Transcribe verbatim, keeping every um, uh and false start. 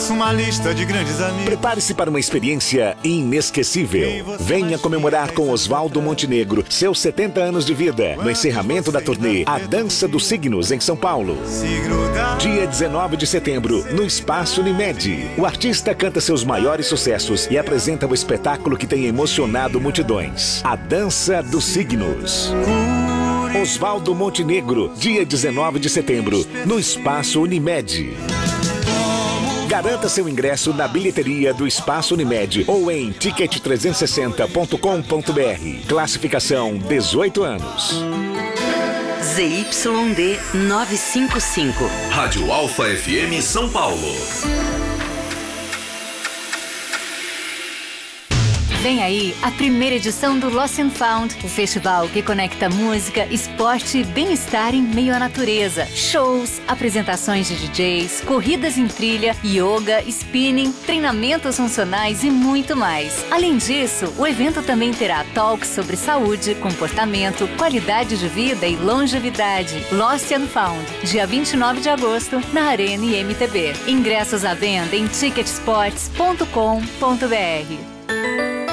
Faça uma lista de grandes amigos. Prepare-se para uma experiência inesquecível. Venha comemorar com Oswaldo Montenegro seus setenta anos de vida, no encerramento da turnê A Dança dos Signos, em São Paulo. Dia dezenove de setembro, no Espaço Unimed. O artista canta seus maiores sucessos e apresenta o espetáculo que tem emocionado multidões. A Dança dos Signos. Oswaldo Montenegro, dia dezenove de setembro, no Espaço Unimed. Garanta seu ingresso na bilheteria do Espaço Unimed ou em ticket trezentos e sessenta ponto com ponto br. Classificação dezoito anos. Z Y D novecentos e cinquenta e cinco. Rádio Alfa F M São Paulo. Vem aí a primeira edição do Lost and Found, o festival que conecta música, esporte e bem-estar em meio à natureza. Shows, apresentações de D Js, corridas em trilha, yoga, spinning, treinamentos funcionais e muito mais. Além disso, o evento também terá talks sobre saúde, comportamento, qualidade de vida e longevidade. Lost and Found, dia vinte e nove de agosto, na Arena e M T B. Ingressos à venda em ticket sports ponto com ponto br.